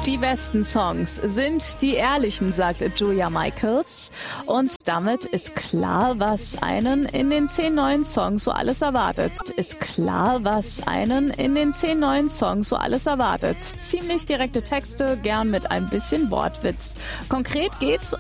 Die besten Songs sind die ehrlichen, sagt Julia Michaels. Und damit ist klar, was einen in den 10 neuen Songs so alles erwartet. Ziemlich direkte Texte, gern mit ein bisschen Wortwitz. Konkret geht's